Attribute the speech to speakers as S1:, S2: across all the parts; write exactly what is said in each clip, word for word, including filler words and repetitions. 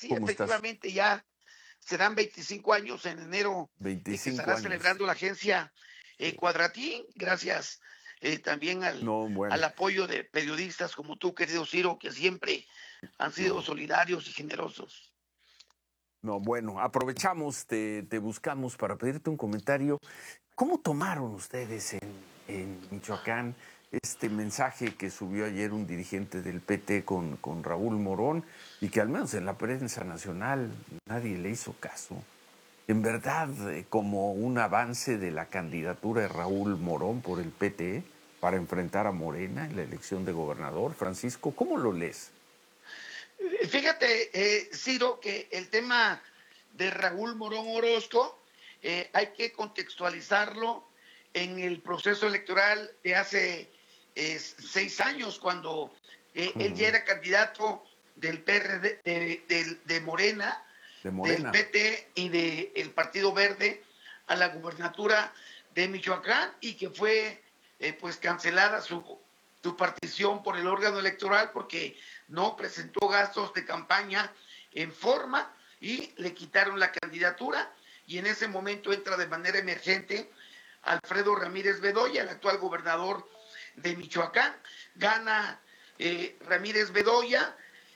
S1: sí,
S2: ¿Cómo estás?
S1: efectivamente ya serán veinticinco años en enero eh, que
S2: veinticinco
S1: estará
S2: años.
S1: celebrando la agencia eh,
S2: Sí.
S1: Cuadratín, gracias eh, también al,
S2: No, bueno.
S1: al apoyo de periodistas como tú, querido Ciro, que siempre han sido
S2: No.
S1: solidarios y generosos.
S2: No, bueno, aprovechamos, te, te buscamos para pedirte un comentario. ¿Cómo tomaron ustedes en, en Michoacán este mensaje que subió ayer un dirigente del P T con, con Raúl Morón y que al menos en la prensa nacional nadie le hizo caso? En verdad, eh, como un avance de la candidatura de Raúl Morón por el P T para enfrentar a Morena en la elección de gobernador. Francisco, ¿cómo lo lees?
S1: Fíjate, eh, Ciro, que el tema de Raúl Morón Orozco eh, hay que contextualizarlo en el proceso electoral de hace eh, seis años, cuando eh, él ya era candidato del P R D, de, de, de Morena,
S2: De
S1: del
S2: Morena.
S1: P T y del Partido Verde a la gubernatura de Michoacán, y que fue eh, pues cancelada su, su partición por el órgano electoral porque no presentó gastos de campaña en forma y le quitaron la candidatura, y en ese momento entra de manera emergente Alfredo Ramírez Bedoya, el actual gobernador de Michoacán. Gana eh, Ramírez Bedoya,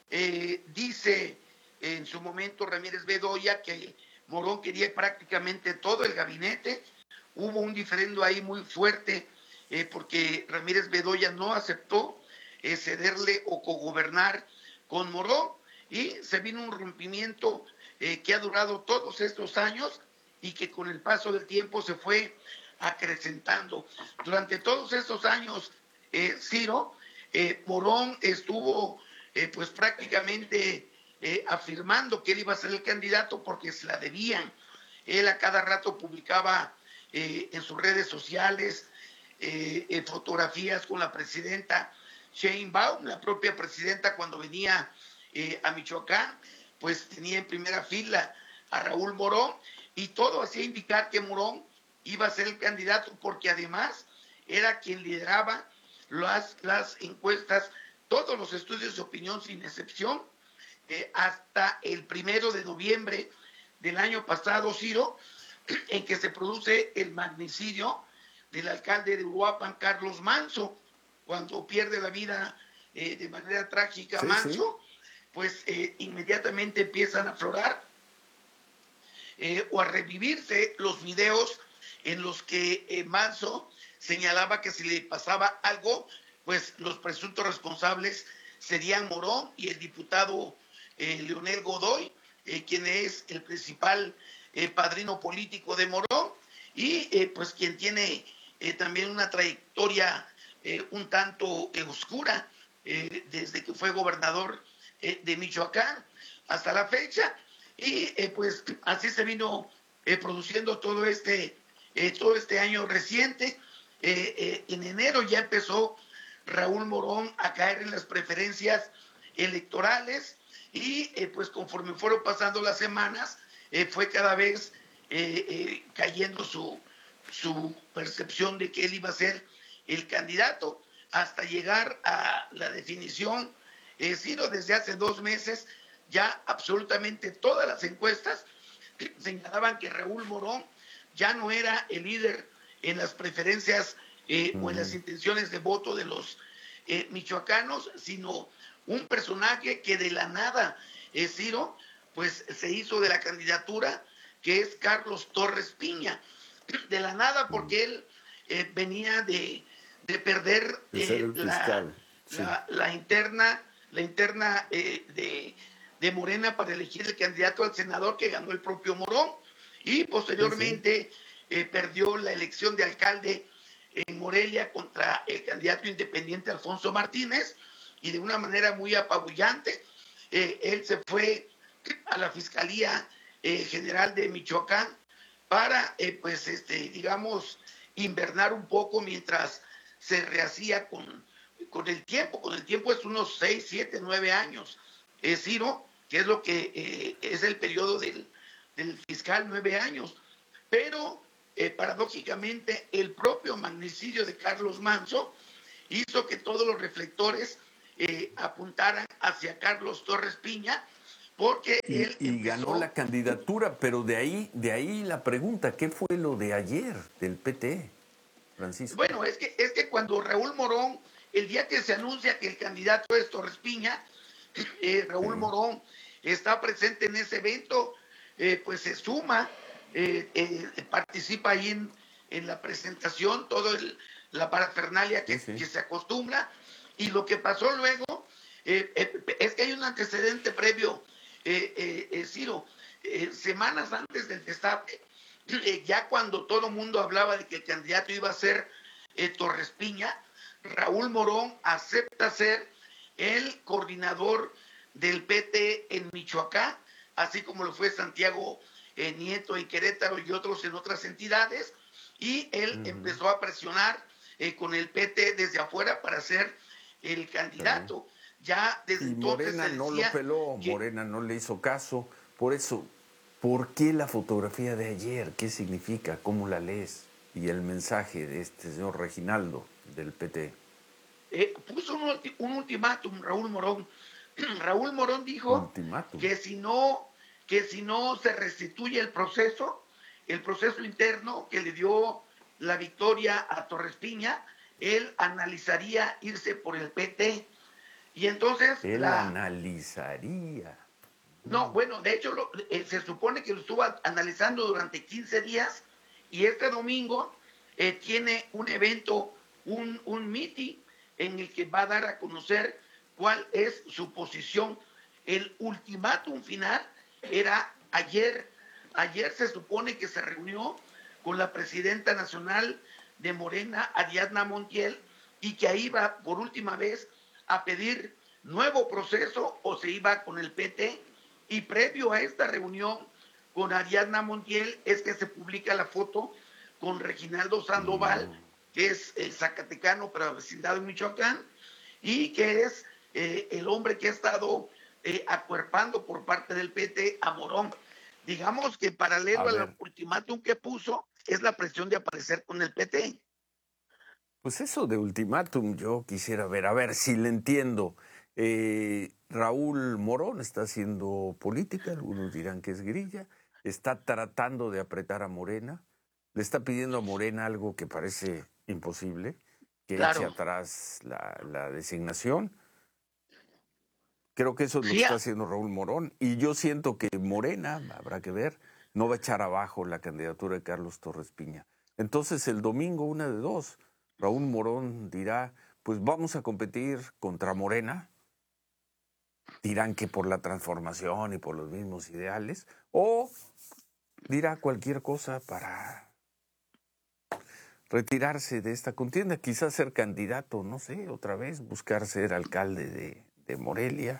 S1: eh, dice en su momento Ramírez Bedoya que Morón quería prácticamente todo el gabinete. Hubo un diferendo ahí muy fuerte eh, porque Ramírez Bedoya no aceptó eh, cederle o cogobernar con Morón, y se vino un rompimiento eh, que ha durado todos estos años y que con el paso del tiempo se fue acrecentando. Durante todos estos años, eh, Ciro, eh, Morón estuvo eh, pues prácticamente eh, afirmando que él iba a ser el candidato porque se la debían. Él a cada rato publicaba eh, en sus redes sociales eh, eh, fotografías con la presidenta Sheinbaum. La propia presidenta, cuando venía eh, a Michoacán, pues tenía en primera fila a Raúl Morón, y todo hacía indicar que Morón iba a ser el candidato porque además era quien lideraba las, las encuestas, todos los estudios de opinión sin excepción, eh, hasta el primero de noviembre del año pasado, Ciro, en que se produce el magnicidio del alcalde de Uruapan, Carlos Manso, cuando pierde la vida eh, de manera trágica
S2: Sí,
S1: Manso, sí. pues eh, inmediatamente empiezan a aflorar eh, o a revivirse los videos en los que eh, Manso señalaba que si le pasaba algo, pues los presuntos responsables serían Morón y el diputado eh, Leonel Godoy, eh, quien es el principal eh, padrino político de Morón, y eh, pues quien tiene eh, también una trayectoria eh, un tanto eh, oscura eh, desde que fue gobernador eh, de Michoacán hasta la fecha. Y eh, pues así se vino eh, produciendo todo este, eh, todo este año reciente. Eh, eh, en enero ya empezó Raúl Morón a caer en las preferencias electorales, y eh, pues conforme fueron pasando las semanas, eh, fue cada vez eh, eh, cayendo su, su percepción de que él iba a ser el candidato, hasta llegar a la definición. Eh, Ciro, desde hace dos meses ya absolutamente todas las encuestas señalaban que Raúl Morón ya no era el líder en las preferencias eh, uh-huh. o en las intenciones de voto de los eh, michoacanos, sino un personaje que de la nada, eh, Ciro, pues se hizo de la candidatura, que es Carlos Torres Piña. De la nada, porque él eh, venía de, de perder eh, la, sí. la, la interna, la interna eh, de, de Morena para elegir el candidato al senador, que ganó el propio Morón, y posteriormente sí, sí. Eh, perdió la elección de alcalde en Morelia contra el candidato independiente Alfonso Martínez, y de una manera muy apabullante eh, él se fue a la Fiscalía eh, General de Michoacán para, eh, pues, este, digamos, invernar un poco mientras se rehacía con, con el tiempo. Con el tiempo es unos seis, siete, nueve años, eh, Ciro, que es lo que eh, es el periodo del, del fiscal, nueve años. Pero, eh, paradójicamente, el propio magnicidio de Carlos Manso hizo que todos los reflectores eh, apuntaran hacia Carlos Torres Piña, porque
S2: y,
S1: él
S2: y
S1: empezó...
S2: ganó la candidatura, pero de ahí, de ahí la pregunta, ¿qué fue lo de ayer del P T, Francisco?
S1: Bueno, es que, es que cuando Raúl Morón, el día que se anuncia que el candidato es Torres Piña, eh, Raúl sí. Morón está presente en ese evento, eh, pues se suma, eh, eh, participa ahí en, en la presentación, toda la parafernalia que, sí, sí. que se acostumbra, y lo que pasó luego eh, eh, es que hay un antecedente previo, eh, eh, eh, Ciro, eh, semanas antes del destape, eh, ya cuando todo el mundo hablaba de que el candidato iba a ser eh, Torres Piña, Raúl Morón acepta ser el coordinador del P T en Michoacán, así como lo fue Santiago eh, Nieto en Querétaro y otros en otras entidades, y él uh-huh. empezó a presionar eh, con el P T desde afuera para ser el candidato. Uh-huh. Ya desde
S2: y
S1: entonces
S2: Morena no lo peló, que... Morena no le hizo caso, por eso, ¿por qué la fotografía de ayer? ¿Qué significa? ¿Cómo la lees? Y el mensaje de este señor Reginaldo del P T.
S1: Eh, puso un, ulti- un ultimátum Raúl Morón. Raúl Morón dijo
S2: ultimátum.
S1: que si no que si no se restituye el proceso, el proceso interno que le dio la victoria a Torres Piña, él analizaría irse por el P T. Y entonces
S2: él
S1: la...
S2: analizaría.
S1: No, bueno, de hecho lo, eh, se supone que lo estuvo analizando durante quince días y este domingo eh, tiene un evento, un, un meeting en el que va a dar a conocer cuál es su posición. El ultimátum final era ayer. Ayer se supone que se reunió con la presidenta nacional de Morena, Ariadna Montiel, y que ahí iba por última vez a pedir nuevo proceso o se iba con el P T. Y previo a esta reunión con Ariadna Montiel es que se publica la foto con Reginaldo Sandoval, mm. que es el zacatecano para la vecindad de Michoacán, y que es eh, el hombre que ha estado eh, acuerpando por parte del P T a Morón. Digamos que paralelo al ultimátum que puso es la presión de aparecer con el P T.
S2: Pues eso de ultimátum yo quisiera ver, a ver si le entiendo. Eh, Raúl Morón está haciendo política, algunos dirán que es grilla, está tratando de apretar a Morena, le está pidiendo a Morena algo que parece imposible, que claro. eche atrás la, la designación. Creo que eso es lo sí. que está haciendo Raúl Morón, y yo siento que Morena, habrá que ver, no va a echar abajo la candidatura de Carlos Torres Piña. Entonces el domingo, una de dos, Raúl Morón dirá, pues vamos a competir contra Morena, dirán que por la transformación y por los mismos ideales, o dirá cualquier cosa para retirarse de esta contienda, quizás ser candidato, no sé, otra vez, buscar ser alcalde de, de Morelia.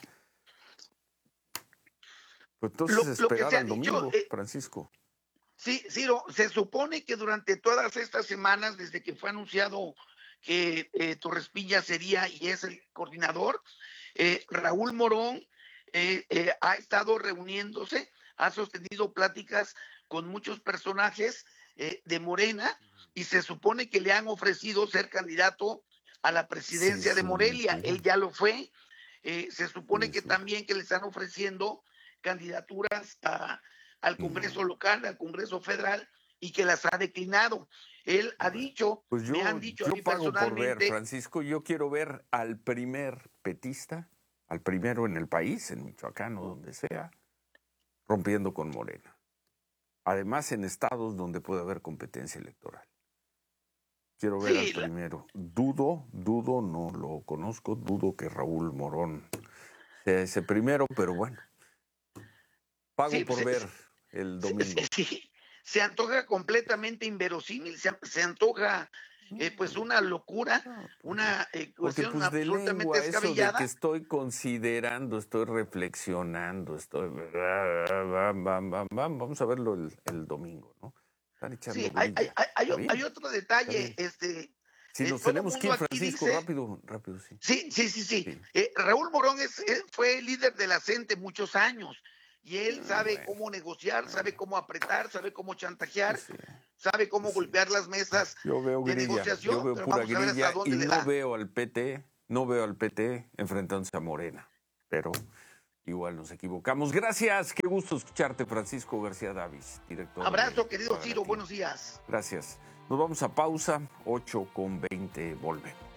S2: Pues entonces lo, esperar lo al domingo, dicho, eh, Francisco.
S1: Sí, Ciro, se supone que durante todas estas semanas, desde que fue anunciado que eh, Torres Piña sería y es el coordinador, eh, Raúl Morón eh, eh, ha estado reuniéndose, ha sostenido pláticas con muchos personajes eh, de Morena y se supone que le han ofrecido ser candidato a la presidencia sí, de Morelia. Sí. Él ya lo fue. Eh, se supone sí, que sí. también que le están ofreciendo candidaturas a, al Congreso local, al Congreso federal, y que las ha declinado. Él ha dicho,
S2: pues yo,
S1: me han dicho
S2: yo
S1: a mí
S2: pago
S1: personalmente...
S2: por ver, Francisco, yo quiero ver al primer petista, al primero en el país, en Michoacán o donde sea, rompiendo con Morena. Además, en estados donde puede haber competencia electoral. Quiero ver sí, al primero. La... Dudo, dudo, no lo conozco, dudo que Raúl Morón sea ese primero, pero bueno. Pago sí, por se, ver el domingo.
S1: Sí, sí, se antoja completamente inverosímil, se, se antoja eh, pues una locura, no, una eh, cuestión
S2: pues,
S1: absolutamente
S2: de lengua,
S1: descabellada.
S2: Eso de que estoy considerando, estoy reflexionando, estoy... Vamos a verlo el, el domingo, ¿no? Están echando
S1: sí, hay, hay, hay, hay otro detalle, este...
S2: Si nos eh, tenemos que ir, Francisco, dice, rápido, rápido, sí.
S1: Sí, sí, sí, sí. sí. Eh, Raúl Morón es, eh, fue líder de la CENTE muchos años y él sabe bueno, cómo negociar, bueno. sabe cómo apretar, sabe cómo chantajear, sí, sí. sabe cómo sí. golpear las mesas
S2: yo veo
S1: de
S2: grilla,
S1: negociación.
S2: Yo veo
S1: pero
S2: pura
S1: vamos a ver
S2: grilla
S1: hasta dónde
S2: y
S1: le
S2: no
S1: da.
S2: veo al P T, no veo al P T enfrentándose a Morena, pero igual nos equivocamos. Gracias, qué gusto escucharte, Francisco García Davis, director.
S1: Abrazo, querido Ciro, buenos días.
S2: Gracias. Nos vamos a pausa, ocho con veinte, volvemos.